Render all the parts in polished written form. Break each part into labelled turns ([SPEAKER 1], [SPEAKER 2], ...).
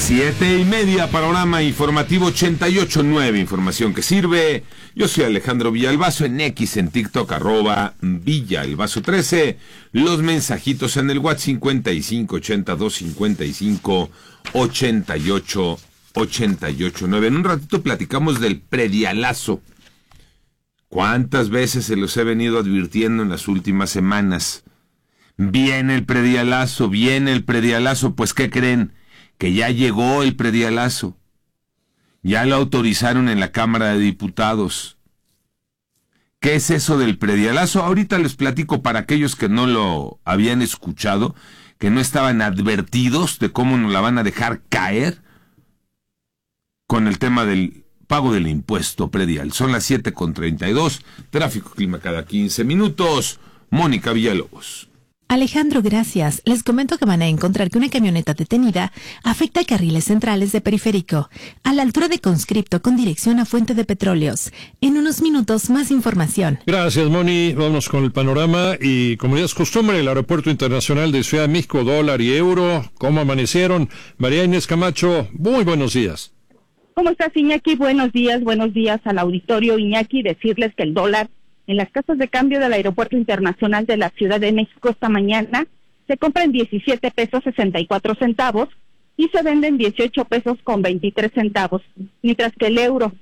[SPEAKER 1] 7:30, panorama informativo 88.9, información que sirve. Yo soy Alejandro Villalbazo, en X, en TikTok, @Villalbazo13. Los mensajitos en el WhatsApp 5582558889. En un ratito platicamos del predialazo. ¿Cuántas veces se los he venido advirtiendo en las últimas semanas? Viene el predialazo, pues ¿qué creen? Que ya llegó el predialazo. Ya lo autorizaron en la Cámara de Diputados. ¿Qué es eso del predialazo? Ahorita les platico para aquellos que no lo habían escuchado, que no estaban advertidos de cómo nos la van a dejar caer con el tema del pago del impuesto predial. Son las 7:32, tráfico clima cada 15 minutos. Mónica Villalobos.
[SPEAKER 2] Alejandro, gracias. Les comento que van a encontrar que una camioneta detenida afecta carriles centrales de Periférico, a la altura de Conscripto con dirección a Fuente de Petróleos. En unos minutos, más información.
[SPEAKER 3] Gracias, Moni. Vamos con el panorama y, como ya es costumbre, el Aeropuerto Internacional de Ciudad de México, dólar y euro. ¿Cómo amanecieron? María Inés Camacho, muy buenos días.
[SPEAKER 4] ¿Cómo estás, Iñaki? Buenos días al auditorio, Iñaki. Decirles que el dólar en las casas de cambio del Aeropuerto Internacional de la Ciudad de México esta mañana se compra en 17 pesos 64 centavos y se vende en 18 pesos con 23 centavos, mientras que el euro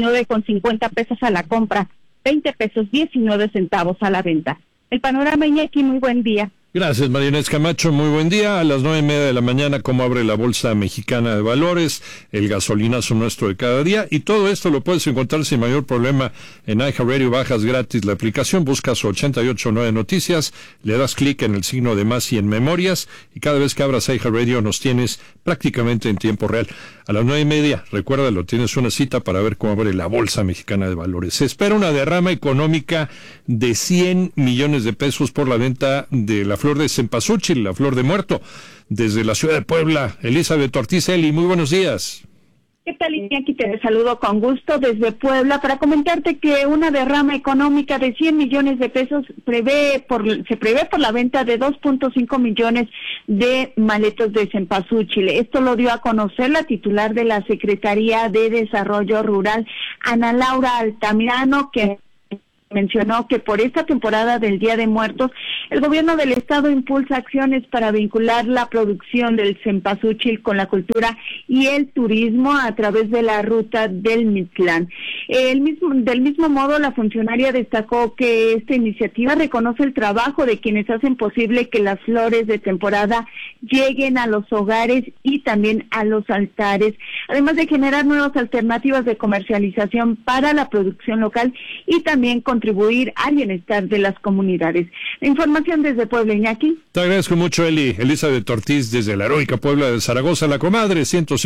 [SPEAKER 4] 19,50 pesos a la compra, 20 pesos 19 centavos a la venta. El panorama, Iñaki, muy buen día.
[SPEAKER 3] Gracias, María Inés Camacho, muy buen día. A las 9:30 de la mañana, cómo abre la Bolsa Mexicana de Valores, el gasolinazo nuestro de cada día, y todo esto lo puedes encontrar sin mayor problema en iHeartRadio. Bajas gratis la aplicación, buscas 88.9 Noticias, le das clic en el signo de más y en Memorias, y cada vez que abras iHeartRadio nos tienes prácticamente en tiempo real. A las 9:30, recuérdalo, tienes una cita para ver cómo abre la Bolsa Mexicana de Valores. Se espera una derrama económica de 100 millones de pesos por la venta de la flor de cempasúchil, la flor de muerto, desde la ciudad de Puebla. Elizabeth Ortiz, Eli, muy buenos días.
[SPEAKER 4] ¿Qué tal, Iñaki? Te saludo con gusto desde Puebla para comentarte que una derrama económica de 100 millones de pesos se prevé por la venta de 2.5 millones de maletos de cempasúchil. Esto lo dio a conocer la titular de la Secretaría de Desarrollo Rural, Ana Laura Altamirano, que mencionó que por esta temporada del Día de Muertos, el gobierno del estado impulsa acciones para vincular la producción del cempasúchil con la cultura y el turismo a través de la ruta del Mictlán. Del mismo modo, la funcionaria destacó que esta iniciativa reconoce el trabajo de quienes hacen posible que las flores de temporada lleguen a los hogares y también a los altares, además de generar nuevas alternativas de comercialización para la producción local y también contribuir al bienestar de las comunidades. La información desde Puebla, Iñaki.
[SPEAKER 3] Te agradezco mucho, Eli. Elizabeth Ortiz, desde la heroica Puebla de Zaragoza, la comadre,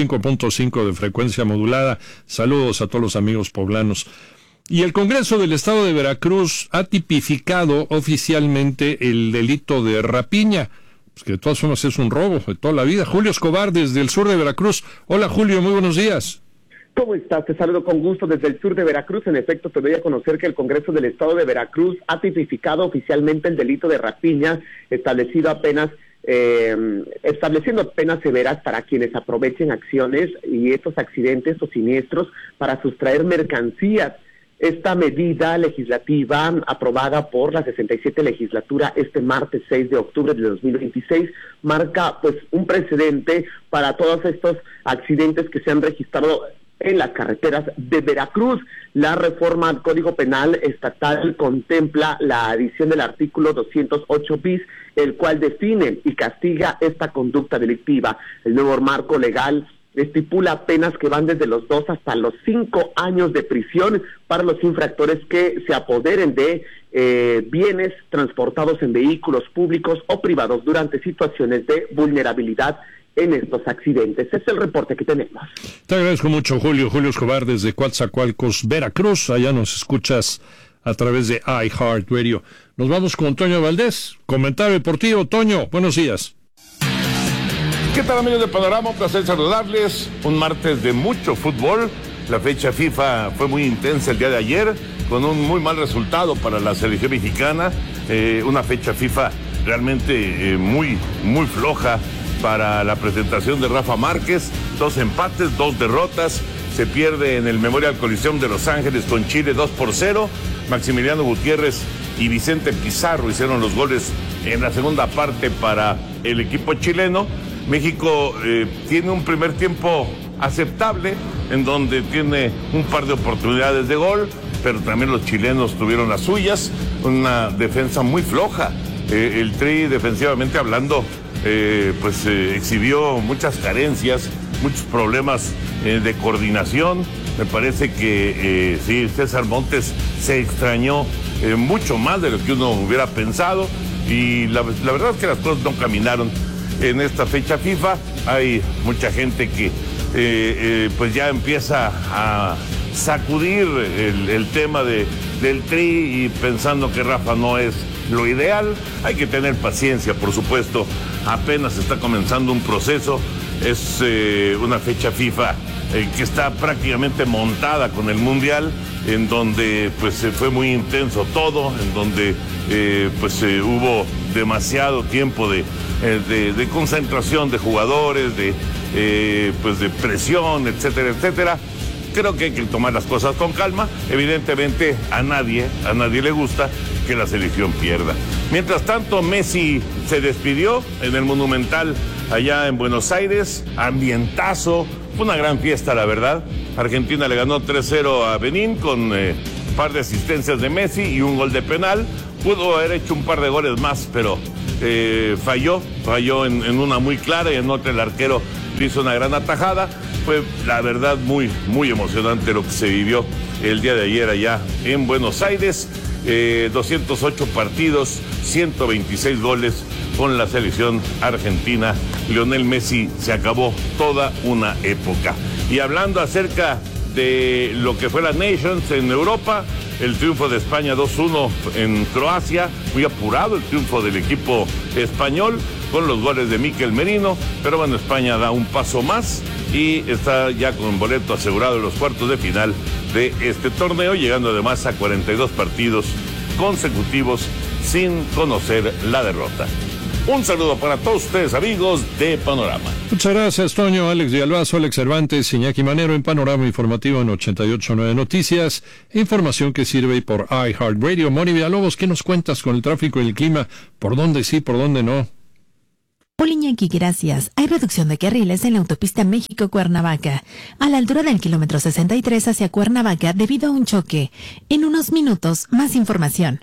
[SPEAKER 3] 105.5 de frecuencia modulada. Saludos a todos los amigos poblanos. Y el Congreso del Estado de Veracruz ha tipificado oficialmente el delito de rapiña, pues que de todas formas es un robo de toda la vida. Julio Escobar, desde el sur de Veracruz. Hola, Julio, muy buenos días.
[SPEAKER 5] ¿Cómo estás? Te saludo con gusto desde el sur de Veracruz. En efecto, te doy a conocer que el Congreso del Estado de Veracruz ha tipificado oficialmente el delito de rapiña, estableciendo penas severas para quienes aprovechen acciones y estos accidentes o siniestros para sustraer mercancías. Esta medida legislativa, aprobada por la 67 legislatura este martes 6 de octubre de 2026, marca pues un precedente para todos estos accidentes que se han registrado en las carreteras de Veracruz. La reforma al Código Penal Estatal contempla la adición del artículo 208 bis, el cual define y castiga esta conducta delictiva. El nuevo marco legal estipula penas que van desde los 2 hasta los 5 años de prisión para los infractores que se apoderen de bienes transportados en vehículos públicos o privados durante situaciones de vulnerabilidad en estos accidentes. Es el reporte que tenemos.
[SPEAKER 3] Te agradezco mucho, Julio. Julio Escobar, desde Coatzacoalcos, Veracruz. Allá nos escuchas a través de iHeartRadio. Nos vamos con Toño Valdés. Comentario deportivo. Toño, buenos días.
[SPEAKER 6] ¿Qué tal, amigos de Panorama? Un placer saludarles. Un martes de mucho fútbol. La fecha FIFA fue muy intensa el día de ayer, con un muy mal resultado para la selección mexicana. Una fecha FIFA realmente muy floja para la presentación de Rafa Márquez, 2 empates, 2 derrotas. Se pierde en el Memorial Coliseum de Los Ángeles con Chile 2-0. Maximiliano Gutiérrez y Vicente Pizarro hicieron los goles en la segunda parte para el equipo chileno. México tiene un primer tiempo aceptable, en donde tiene un par de oportunidades de gol, pero también los chilenos tuvieron las suyas, una defensa muy floja. El Tri, defensivamente hablando, exhibió muchas carencias, muchos problemas de coordinación. Me parece que sí, César Montes se extrañó mucho más de lo que uno hubiera pensado, y la verdad es que las cosas no caminaron en esta fecha FIFA. Hay mucha gente que pues ya empieza a sacudir el tema del Tri, y pensando que Rafa no es lo ideal. Hay que tener paciencia, por supuesto, apenas está comenzando un proceso. Es una fecha FIFA que está prácticamente montada con el Mundial, en donde pues fue muy intenso todo, en donde hubo demasiado tiempo de concentración de jugadores, de presión, etcétera, etcétera. Creo que hay que tomar las cosas con calma. Evidentemente a nadie le gusta que la selección pierda. Mientras tanto, Messi se despidió en el Monumental allá en Buenos Aires. Ambientazo, fue una gran fiesta, la verdad. Argentina le ganó 3-0 a Benín con un par de asistencias de Messi y un gol de penal. Pudo haber hecho un par de goles más, pero falló en una muy clara, y en otra el arquero hizo una gran atajada. Fue la verdad muy, muy emocionante lo que se vivió el día de ayer allá en Buenos Aires. 208 partidos, 126 goles con la selección argentina. Lionel Messi se acabó toda una época. Y hablando acerca de lo que fue la Nations en Europa, el triunfo de España 2-1 en Croacia, muy apurado el triunfo del equipo español con los goles de Mikel Merino, pero bueno, España da un paso más y está ya con boleto asegurado en los cuartos de final de este torneo, llegando además a 42 partidos consecutivos sin conocer la derrota. Un saludo para todos ustedes, amigos de Panorama.
[SPEAKER 3] Muchas gracias, Toño, Alex Villalbazo, Alex Cervantes, Iñaki Manero en Panorama Informativo en 88.9 Noticias. Información que sirve por iHeartRadio. Moni Villalobos, ¿qué nos cuentas con el tráfico y el clima? ¿Por dónde sí, por dónde no?
[SPEAKER 2] Hola Iñaki, gracias. Hay reducción de carriles en la autopista México-Cuernavaca, a la altura del kilómetro 63 hacia Cuernavaca debido a un choque. En unos minutos, más información.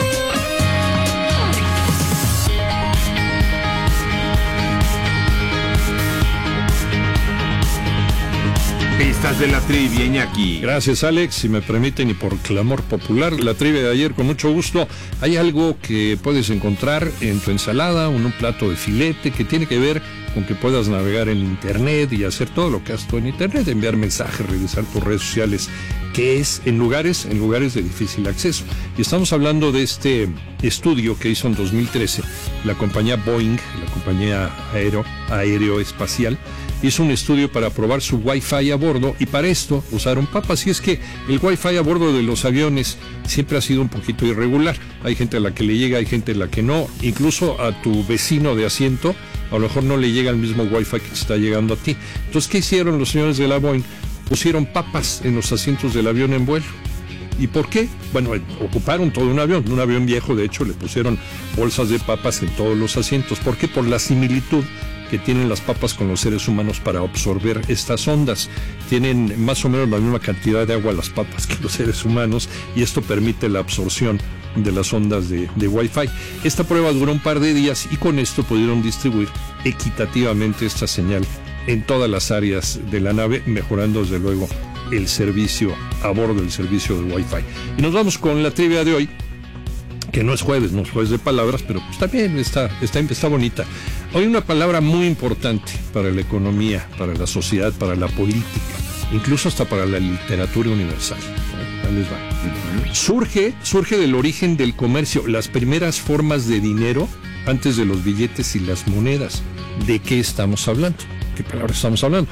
[SPEAKER 1] Pistas de la trivia, Iñaki.
[SPEAKER 3] Gracias, Alex. Si me permiten, y por clamor popular, la trivia de ayer con mucho gusto. Hay algo que puedes encontrar en tu ensalada, en un plato de filete, que tiene que ver con que puedas navegar en internet y hacer todo lo que haces tú en internet, enviar mensajes, revisar tus redes sociales, que es en lugares de difícil acceso. Y estamos hablando de este estudio que hizo en 2013 la compañía Boeing, la compañía aeroespacial, hizo un estudio para probar su Wi-Fi a bordo, y para esto usaron papas. Y es que el Wi-Fi a bordo de los aviones siempre ha sido un poquito irregular. Hay gente a la que le llega, hay gente a la que no. Incluso a tu vecino de asiento a lo mejor no le llega el mismo Wi-Fi que te está llegando a ti. Entonces, ¿qué hicieron los señores de la Boeing? Pusieron papas en los asientos del avión en vuelo. ¿Y por qué? Bueno, ocuparon todo un avión viejo, de hecho, le pusieron bolsas de papas en todos los asientos. ¿Por qué? Por la similitud que tienen las papas con los seres humanos para absorber estas ondas. Tienen más o menos la misma cantidad de agua las papas que los seres humanos, y esto permite la absorción de las ondas de Wi-Fi. Esta prueba duró un par de días, y con esto pudieron distribuir equitativamente esta señal en todas las áreas de la nave, mejorando desde luego el servicio a bordo, el servicio de Wi-Fi. Y nos vamos con la trivia de hoy, que no es jueves de palabras, pero pues también está bonita. Hoy una palabra muy importante para la economía, para la sociedad, para la política, incluso hasta para la literatura universal. Ahí les va. Surge del origen del comercio, las primeras formas de dinero antes de los billetes y las monedas. ¿De qué estamos hablando? ¿Qué palabra estamos hablando?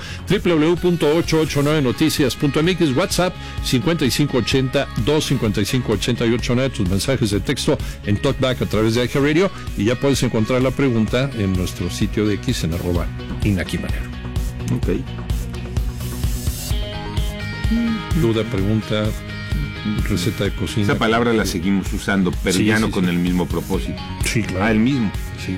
[SPEAKER 3] www.889noticias.mx, WhatsApp 5580-255-8889, tus mensajes de texto en TalkBack a través de iHeartRadio, y ya puedes encontrar la pregunta en nuestro sitio de X en @InakiManero.
[SPEAKER 1] Ok.
[SPEAKER 3] Duda, pregunta, receta de cocina.
[SPEAKER 1] Esa palabra la seguimos usando, pero
[SPEAKER 3] Sí,
[SPEAKER 1] ya
[SPEAKER 3] sí,
[SPEAKER 1] no
[SPEAKER 3] sí.
[SPEAKER 1] con el mismo propósito.
[SPEAKER 3] Sí, claro.
[SPEAKER 1] El mismo.
[SPEAKER 3] Sí.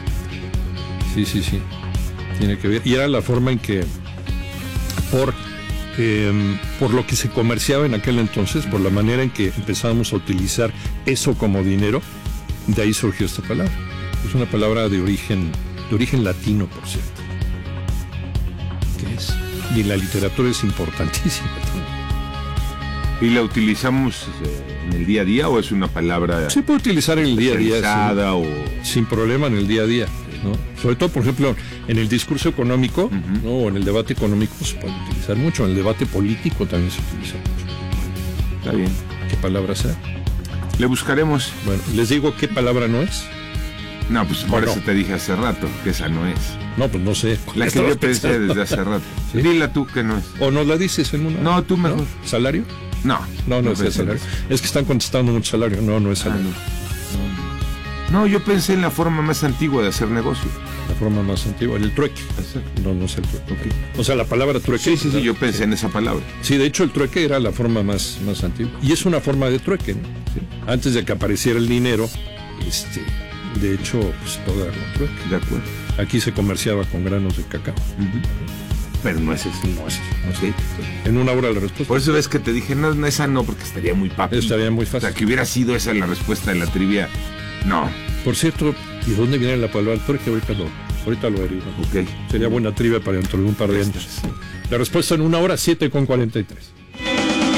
[SPEAKER 3] Sí. Tiene que ver. Y era la forma en que, por lo que se comerciaba en aquel entonces, por la manera en que empezábamos a utilizar eso como dinero, de ahí surgió esta palabra. Es una palabra de origen latino, por cierto. ¿Qué es? Y la literatura es importantísima también.
[SPEAKER 1] ¿Y la utilizamos en el día a día o es una palabra
[SPEAKER 3] Se puede utilizar en el día a día
[SPEAKER 1] especializada o
[SPEAKER 3] sin problema en el día a día, ¿no? Sobre todo, por ejemplo, en el discurso económico, ¿no? O en el debate económico se puede utilizar mucho, en el debate político también se utiliza mucho.
[SPEAKER 1] está bien?
[SPEAKER 3] ¿Qué palabra sea?
[SPEAKER 1] Le buscaremos.
[SPEAKER 3] Bueno, les digo qué palabra no es.
[SPEAKER 1] No, pues por
[SPEAKER 3] Bueno.
[SPEAKER 1] eso te dije hace rato que esa no es.
[SPEAKER 3] No, pues no sé.
[SPEAKER 1] La que
[SPEAKER 3] Estaba
[SPEAKER 1] yo pensé
[SPEAKER 3] pensando.
[SPEAKER 1] desde hace rato.
[SPEAKER 3] Sí.
[SPEAKER 1] Dila tú que no es.
[SPEAKER 3] ¿O nos la dices en una?
[SPEAKER 1] No, tú mejor.
[SPEAKER 3] ¿Salario?
[SPEAKER 1] No.
[SPEAKER 3] No es el
[SPEAKER 1] pensé en
[SPEAKER 3] salario.
[SPEAKER 1] eso.
[SPEAKER 3] Es que están contestando mucho salario. No es
[SPEAKER 1] Ah,
[SPEAKER 3] salario.
[SPEAKER 1] no, yo pensé en la forma más antigua de hacer negocio.
[SPEAKER 3] La forma más antigua, el trueque.
[SPEAKER 1] Exacto.
[SPEAKER 3] No es el trueque. O sea, la palabra trueque.
[SPEAKER 1] Sí, yo pensé en esa palabra.
[SPEAKER 3] Sí, de hecho el trueque era la forma más antigua. Y es una forma de trueque, ¿no?
[SPEAKER 1] Sí.
[SPEAKER 3] Antes de que apareciera el dinero, de hecho, pues todo era con trueque.
[SPEAKER 1] De acuerdo.
[SPEAKER 3] Aquí se comerciaba con granos de cacao.
[SPEAKER 1] Pero no es eso.
[SPEAKER 3] No es eso.
[SPEAKER 1] Ok.
[SPEAKER 3] En una hora la respuesta.
[SPEAKER 1] Por eso ves que te dije, no, esa no, porque estaría muy papi.
[SPEAKER 3] Estaría muy
[SPEAKER 1] O sea,
[SPEAKER 3] fácil.
[SPEAKER 1] que hubiera sido esa la respuesta de la trivia. No.
[SPEAKER 3] Por cierto, ¿y dónde viene la palabra trueque? Ahorita lo averiguo.
[SPEAKER 1] Ok.
[SPEAKER 3] Sería buena trivia para dentro de un par de años. La respuesta en una hora, 7:43.